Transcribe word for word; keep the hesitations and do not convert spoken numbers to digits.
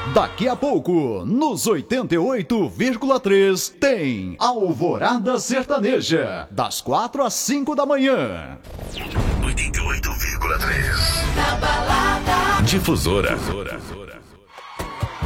Daqui a pouco, nos oitenta e oito vírgula três, tem Alvorada Sertaneja, das quatro às cinco da manhã. oitenta e oito vírgula três Na balada. Difusora.